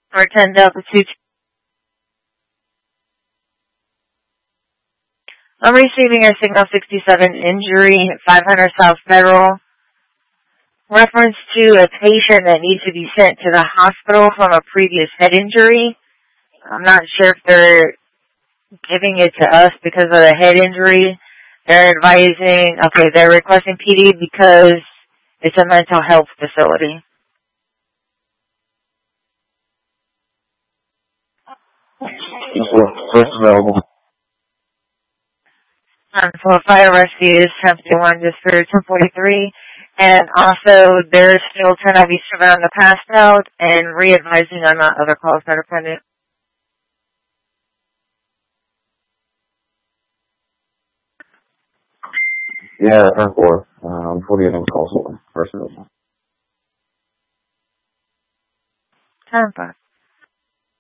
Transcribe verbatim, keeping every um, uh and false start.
or ten Delta two. I'm receiving a Signal sixty-seven injury, five hundred South Federal. Reference to a patient that needs to be sent to the hospital from a previous head injury. I'm not sure if they're giving it to us because of the head injury. They're advising, okay, they're requesting P D because it's a mental health facility. First available. Um, for fire rescue is ten fifty-one, just for ten forty-three. And also, there's still ten I V surround the passed out and re-advising on uh, other calls that are pending. Yeah, ten four. Um, forty-eight on call, so first available. ten five.